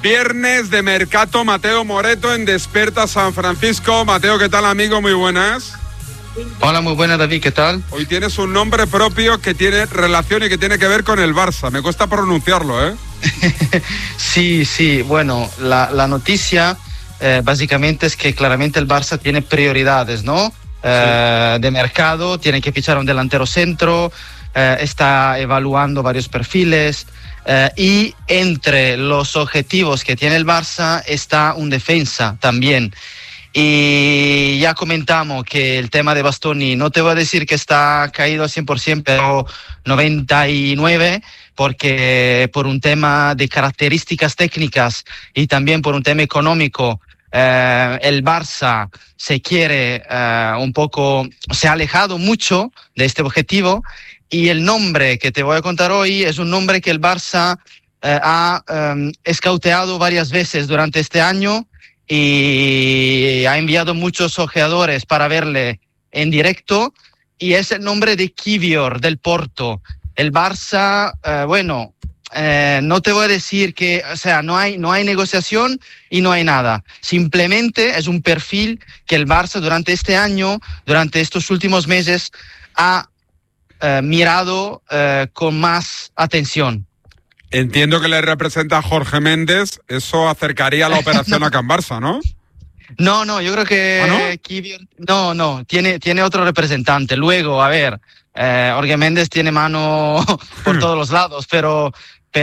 Viernes de Mercato, Mateo Moreto en Desperta San Francisco. Mateo, ¿qué tal, amigo? Muy buenas. Hola, muy buenas, David, ¿qué tal? Hoy tienes un nombre propio que tiene relación y que tiene que ver con el Barça. Me cuesta pronunciarlo, ¿eh? Sí, bueno, la noticia básicamente es que claramente el Barça tiene prioridades, ¿no? De mercado, tiene que fichar un delantero centro, está evaluando varios perfiles. Y entre los objetivos que tiene el Barça está un defensa también. Y ya comentamos que el tema de Bastoni, no te voy a decir que está caído al 100%, pero 99%, porque por un tema de características técnicas y también por un tema económico, el Barça se ha alejado mucho de este objetivo. Y el nombre que te voy a contar hoy es un nombre que el Barça ha escauteado varias veces durante este año y ha enviado muchos ojeadores para verle en directo, y es el nombre de Kivior del Porto. El Barça, no te voy a decir que, no hay negociación y no hay nada. Simplemente es un perfil que el Barça durante este año, durante estos últimos meses, ha mirado con más atención. Entiendo que le representa a Jorge Méndez. Eso acercaría la operación a Can Barça, ¿no? No, yo creo que Kivior, no, tiene otro representante. Luego, a ver, Jorge Méndez tiene mano por todos los lados, pero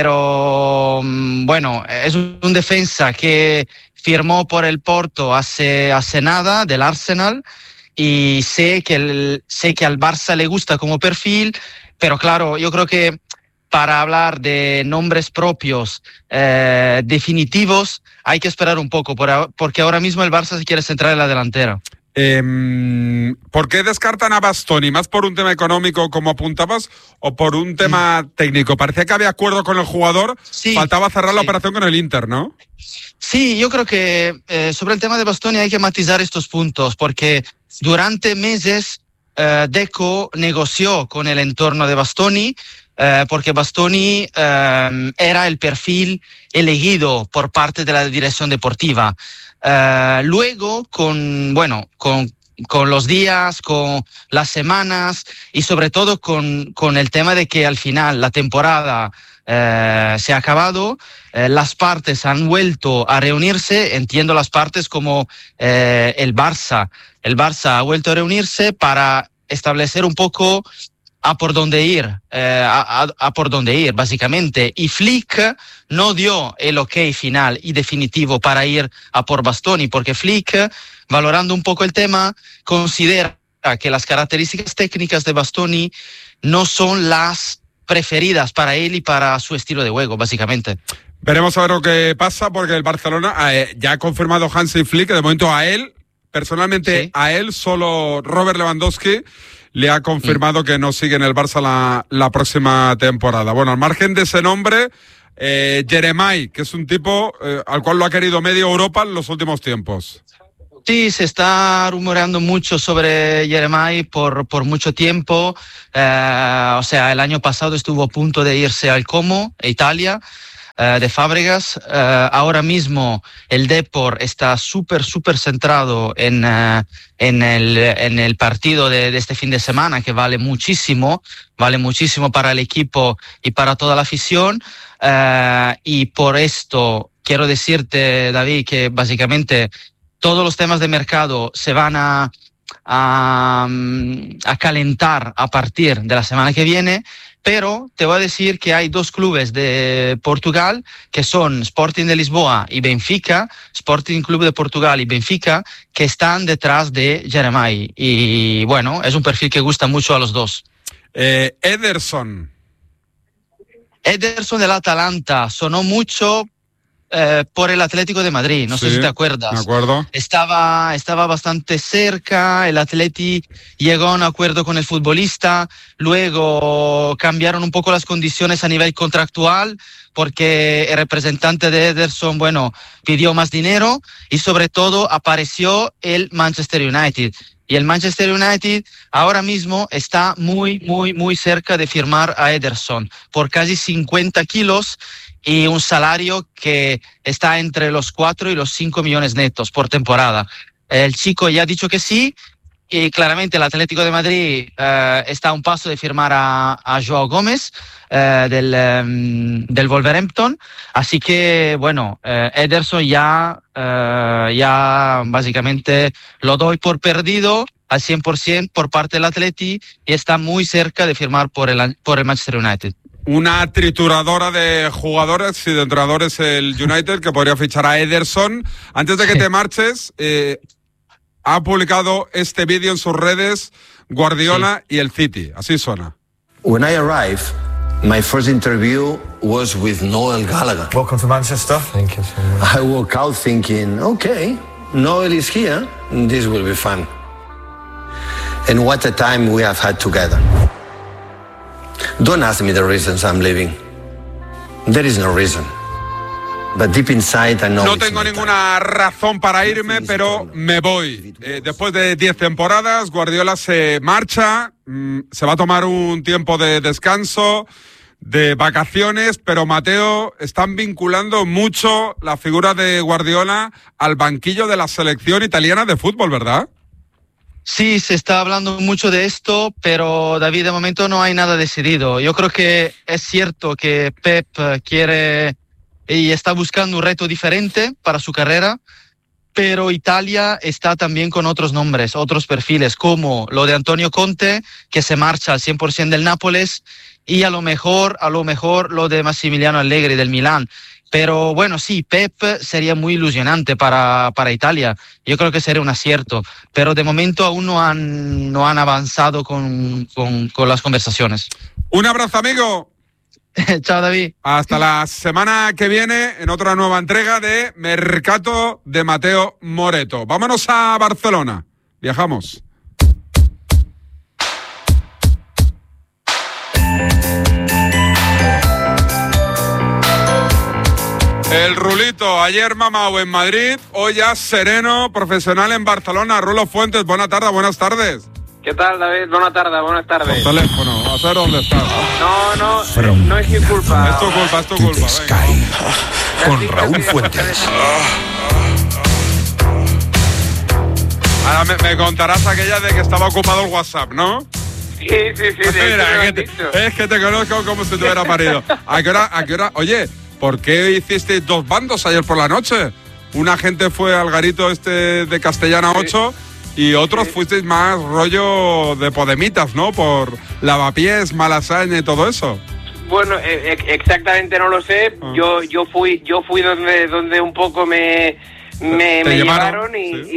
bueno, es un defensa que firmó por el Porto hace nada, del Arsenal. Y sé que al Barça le gusta como perfil, pero claro, yo creo que para hablar de nombres propios definitivos hay que esperar un poco, porque ahora mismo el Barça se quiere centrar en la delantera. ¿Por qué descartan a Bastoni? ¿Más por un tema económico, como apuntabas, o por un tema técnico? Parecía que había acuerdo con el jugador, faltaba cerrar la operación con el Inter, ¿no? Sí, yo creo que sobre el tema de Bastoni hay que matizar estos puntos, porque durante meses Deco negoció con el entorno de Bastoni, porque Bastoni era el perfil elegido por parte de la dirección deportiva. Luego, con los días, con las semanas y sobre todo con el tema de que al final la temporada se ha acabado, las partes han vuelto a reunirse. Entiendo las partes como el Barça. El Barça ha vuelto a reunirse para establecer un poco a por dónde ir, básicamente. Y Flick no dio el ok final y definitivo para ir a por Bastoni, porque Flick, valorando un poco el tema, considera que las características técnicas de Bastoni no son las preferidas para él y para su estilo de juego, básicamente. Veremos a ver lo que pasa, porque el Barcelona ya ha confirmado Hansi Flick, de momento a él, personalmente sí. A él, solo Robert Lewandowski le ha confirmado que no sigue en el Barça la próxima temporada. Bueno, al margen de ese nombre, Jeremai, que es un tipo al cual lo ha querido media Europa en los últimos tiempos. Sí, se está rumoreando mucho sobre Jeremai por mucho tiempo. El año pasado estuvo a punto de irse al Como, Italia, de Fábregas. Ahora mismo el Depor está súper centrado en el partido de este fin de semana, que vale muchísimo para el equipo y para toda la afición. Y por esto quiero decirte, David, que básicamente todos los temas de mercado se van a calentar a partir de la semana que viene, pero te voy a decir que hay dos clubes de Portugal que son Sporting de Lisboa y Benfica, Sporting Club de Portugal y Benfica, que están detrás de Jeremai. Y bueno, es un perfil que gusta mucho a los dos. Ederson del Atalanta sonó mucho por el Atlético de Madrid, no sé si te acuerdas. Me acuerdo. Estaba bastante cerca, el Atleti llegó a un acuerdo con el futbolista, luego cambiaron un poco las condiciones a nivel contractual, porque el representante de Ederson, pidió más dinero, y sobre todo apareció el Manchester United. Y el Manchester United ahora mismo está muy cerca de firmar a Ederson por casi 50 kilos. y un salario que está entre los 4 y los 5 millones netos por temporada. El chico ya ha dicho que sí, y claramente el Atlético de Madrid está a un paso de firmar a Joao Gómez del Wolverhampton. Así que, bueno, Ederson ya básicamente lo doy por perdido al 100% por parte del Atleti y está muy cerca de firmar por el Manchester United. Una trituradora de jugadores y de entrenadores el United que podría fichar a Ederson. Antes de que te marches, ha publicado este vídeo en sus redes Guardiola y el City. Así suena. When I arrived, my first interview was with Noel Gallagher. Welcome to Manchester. Thank you so much. I woke out thinking, okay, Noel is here, this will be fun. And what a time we have had together. Don't ask me the reasons I'm leaving. There is no reason. But deep inside, I know no tengo ninguna razón para irme, pero me voy. Después de 10 temporadas, Guardiola se marcha, se va a tomar un tiempo de descanso, de vacaciones, pero Mateo, están vinculando mucho la figura de Guardiola al banquillo de la selección italiana de fútbol, ¿verdad? Sí, se está hablando mucho de esto, pero David, de momento no hay nada decidido. Yo creo que es cierto que Pep quiere y está buscando un reto diferente para su carrera, pero Italia está también con otros nombres, otros perfiles, como lo de Antonio Conte, que se marcha al 100% del Nápoles, y a lo mejor lo de Massimiliano Allegri del Milán. Pero bueno, sí, Pep sería muy ilusionante para Italia. Yo creo que sería un acierto, pero de momento aún no han avanzado con las conversaciones. Un abrazo, amigo. Chao, David. Hasta la semana que viene en otra nueva entrega de Mercato de Mateo Moreto. Vámonos a Barcelona. Viajamos. El Rulito, ayer mamao en Madrid, hoy ya sereno, profesional en Barcelona. Rulo Fuentes, buenas tardes, buenas tardes. ¿Qué tal, David? Buenas tardes. Por teléfono, a saber dónde estás. No es mi culpa. Es tu culpa. Sky, con Raúl Fuentes. Ahora me contarás aquella de que estaba ocupado el WhatsApp, ¿no? Sí. Mira, es que te conozco como si te hubiera parido. ¿A qué hora? Oye, ¿por qué hicisteis dos bandos ayer por la noche? Una gente fue al garito de Castellana 8 y otros fuisteis más rollo de Podemitas, ¿no? Por Lavapiés, Malasaña y todo eso. Bueno, exactamente no lo sé. Yo fui donde un poco me llevaron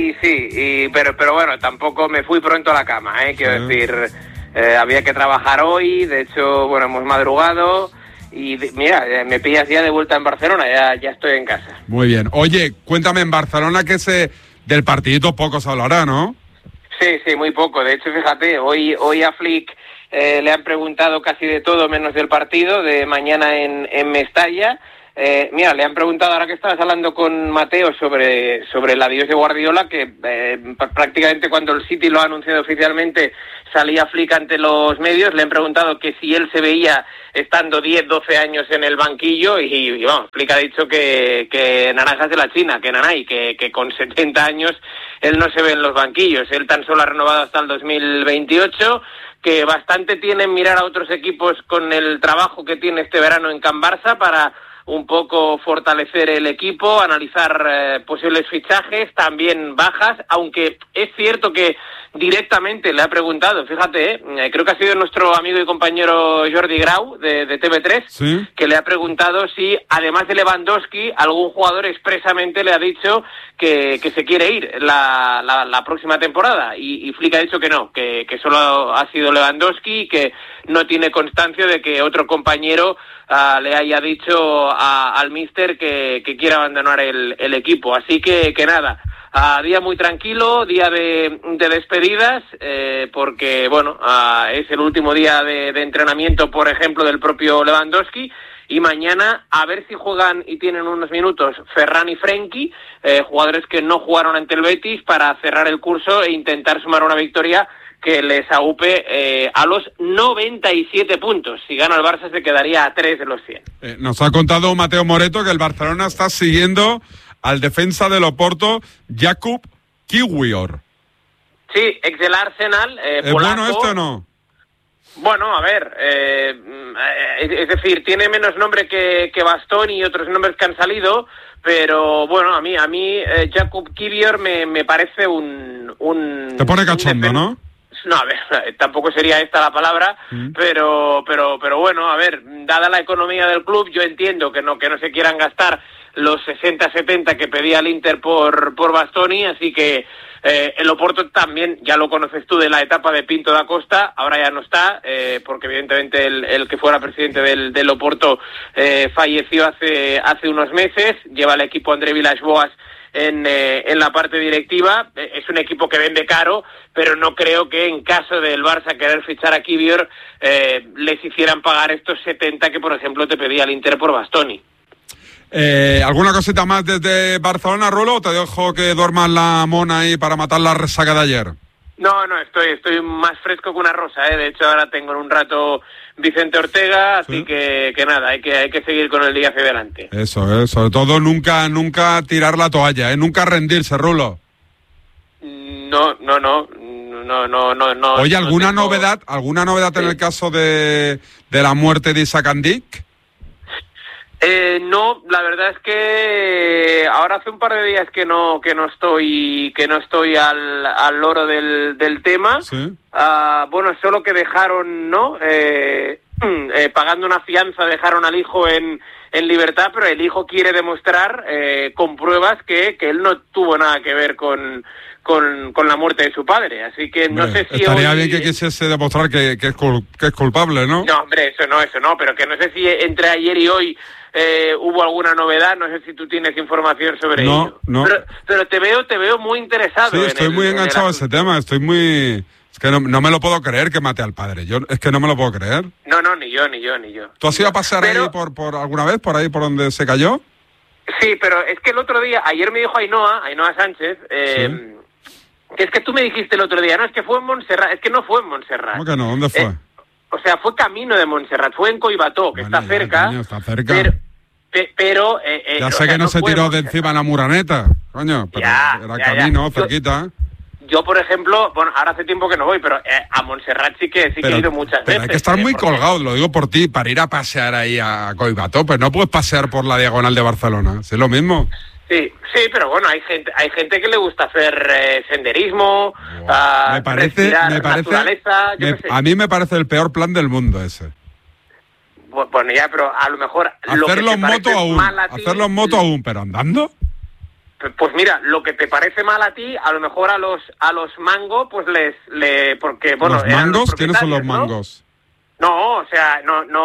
pero bueno, tampoco me fui pronto a la cama, quiero decir, había que trabajar hoy, de hecho, bueno, hemos madrugado. Y mira, me pillas ya de vuelta en Barcelona, ya estoy en casa. Muy bien. Oye, cuéntame, en Barcelona que del partidito poco se hablará, ¿no? Sí, muy poco. De hecho, fíjate, hoy a Flick le han preguntado casi de todo menos del partido de mañana en Mestalla. Mira, le han preguntado, ahora que estabas hablando con Mateo sobre el adiós de Guardiola, que prácticamente cuando el City lo ha anunciado oficialmente salía Flick ante los medios, le han preguntado que si él se veía estando 10, 12 años en el banquillo y vamos, Flick ha dicho que naranjas de la China, que nanay, que con 70 años él no se ve en los banquillos, él tan solo ha renovado hasta el 2028, que bastante tiene en mirar a otros equipos con el trabajo que tiene este verano en Can Barça para un poco fortalecer el equipo, analizar posibles fichajes, también bajas, aunque es cierto que directamente le ha preguntado, fíjate, creo que ha sido nuestro amigo y compañero Jordi Grau de TV3, ¿sí?, que le ha preguntado si, además de Lewandowski, algún jugador expresamente le ha dicho que se quiere ir la próxima temporada, y Flick ha dicho que no, que solo ha sido Lewandowski y que no tiene constancia de que otro compañero le haya dicho al míster que quiere abandonar el equipo. Así que nada, día muy tranquilo, día de despedidas, porque bueno, es el último día de entrenamiento, por ejemplo, del propio Lewandowski, y mañana a ver si juegan y tienen unos minutos Ferran y Frenkie, jugadores que no jugaron ante el Betis, para cerrar el curso e intentar sumar una victoria que les aupe a los 97 puntos. Si gana el Barça se quedaría a 3 de los 100. Nos ha contado Mateo Moreto que el Barcelona está siguiendo al defensa del Oporto, Jakub Kiwior. Sí, ex del Arsenal, ¿Es polaco. bueno esto o no? Bueno, a ver, es decir, tiene menos nombre que Bastoni y otros nombres que han salido, pero bueno, a mí Jakub Kiwior me parece un Te pone cachondo, ¿no? No, a ver, tampoco sería esta la palabra, pero bueno, a ver, dada la economía del club, yo entiendo que no se quieran gastar los 60-70 que pedía el Inter por Bastoni, así que el Oporto también, ya lo conoces tú de la etapa de Pinto da Costa, ahora ya no está, porque evidentemente el que fuera presidente del Oporto falleció hace unos meses, lleva el equipo André Villas-Boas en la parte directiva. Es un equipo que vende caro, pero no creo que en caso del Barça querer fichar a Kiwior les hicieran pagar estos 70 que por ejemplo te pedía el Inter por Bastoni. ¿Alguna cosita más desde Barcelona, Rulo, o te dejo que duermas la mona ahí para matar la resaca de ayer? No, estoy más fresco que una rosa, De hecho, ahora tengo en un rato Vicente Ortega, así que nada, hay que seguir con el día hacia adelante. Eso, sobre todo nunca tirar la toalla, nunca rendirse, Rulo. No. Oye, ¿alguna novedad en el caso de la muerte de Isaac Andic? No, la verdad es que ahora hace un par de días que no estoy al loro del tema. ¿Sí? Bueno, solo que dejaron, ¿no? Pagando una fianza dejaron al hijo en libertad, pero el hijo quiere demostrar con pruebas que él no tuvo nada que ver con la muerte de su padre, así que no sé si estaría bien que quisiese demostrar que es culpable, ¿no? No, hombre, eso no, pero que no sé si entre ayer y hoy hubo alguna novedad, no sé si tú tienes información sobre ello. No. Pero te veo muy interesado. Sí, estoy muy enganchado a ese tema, es que no me lo puedo creer que mate al padre, es que no me lo puedo creer. No, ni yo. ¿Tú has ido a pasear ahí por alguna vez, por ahí por donde se cayó? Sí, pero es que el otro día, ayer me dijo Ainhoa Sánchez, que es que tú me dijiste el otro día, no, es que fue en Montserrat, es que no fue en Montserrat. ¿Cómo que no? ¿Dónde fue? O sea, fue camino de Montserrat, fue en Collbató, que está cerca. Coño, está cerca. Pero ya sé que no se tiró de encima la Muraneta, coño, pero era camino, cerquita. Yo, por ejemplo, bueno, ahora hace tiempo que no voy, pero a Montserrat sí que he ido muchas veces. Hay que estar muy colgado, lo digo por ti, para ir a pasear ahí a Collbató, pues no puedes pasear por la diagonal de Barcelona, ¿es lo mismo? Sí, pero bueno, hay gente que le gusta hacer senderismo, me parece naturaleza, a mí me parece el peor plan del mundo ese. Bueno, ya, pero a lo mejor hacerlo en moto aún, pero andando. Pues mira, lo que te parece mal a ti, a lo mejor a los Mango, pues porque bueno, ¿los mangos? ¿Quiénes son los mangos? No, o sea,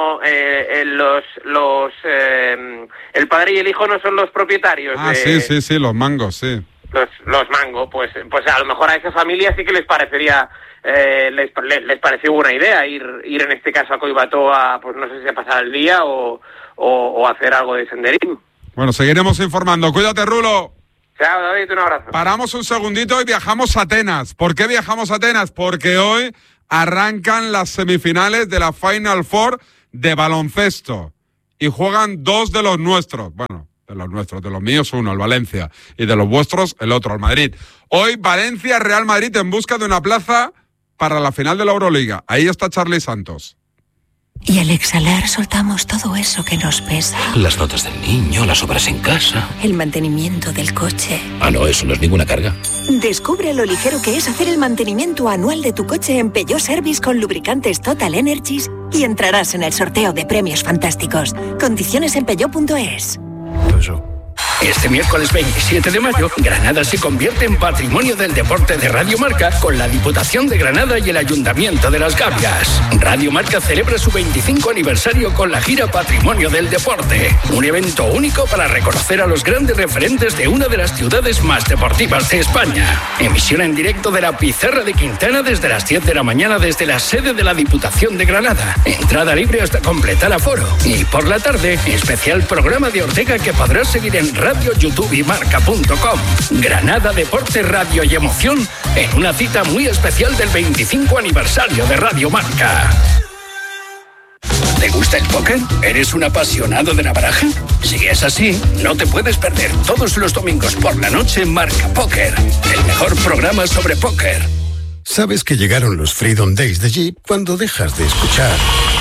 el padre y el hijo no son los propietarios. Sí, los mangos, sí. Los Mango, pues a lo mejor a esa familia sí que les parecería, les pareció buena idea ir en este caso a Collbató pues no sé si a pasar el día o hacer algo de senderismo. Bueno, seguiremos informando. Cuídate, Rulo. Chao, David, un abrazo. Paramos un segundito y viajamos a Atenas. ¿Por qué viajamos a Atenas? Porque hoy arrancan las semifinales de la Final Four de baloncesto y juegan dos de los nuestros. Bueno, de los míos uno, el Valencia, y de los vuestros el otro, el Madrid. Hoy Valencia-Real Madrid en busca de una plaza para la final de la Euroliga. Ahí está Charly Santos. Y al exhalar soltamos todo eso que nos pesa. Las notas del niño, las obras en casa. El mantenimiento del coche. No, eso no es ninguna carga. Descubre lo ligero que es hacer el mantenimiento anual de tu coche en Peugeot Service con lubricantes Total Energies y entrarás en el sorteo de premios fantásticos. Condiciones en peugeot.es. Este miércoles 27 de mayo, Granada se convierte en Patrimonio del Deporte de Radio Marca con la Diputación de Granada y el Ayuntamiento de Las Gavias. Radio Marca celebra su 25 aniversario con la gira Patrimonio del Deporte, un evento único para reconocer a los grandes referentes de una de las ciudades más deportivas de España. Emisión en directo de la Pizarra de Quintana desde las 10 de la mañana desde la sede de la Diputación de Granada. Entrada libre hasta completar aforo. Y por la tarde, especial programa de Ortega que podrás seguir en Radio, YouTube y Marca.com. Granada Deporte, Radio y Emoción en una cita muy especial del 25 aniversario de Radio Marca. ¿Te gusta el póker? ¿Eres un apasionado de la baraja? Si es así, no te puedes perder todos los domingos por la noche Marca Póker, el mejor programa sobre póker. ¿Sabes que llegaron los Freedom Days de Jeep cuando dejas de escuchar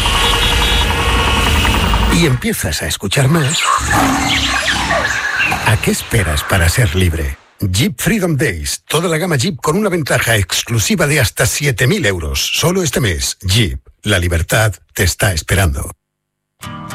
y empiezas a escuchar más? ¿A qué esperas para ser libre? Jeep Freedom Days. Toda la gama Jeep con una ventaja exclusiva de hasta 7.000 euros. Solo este mes. Jeep. La libertad te está esperando.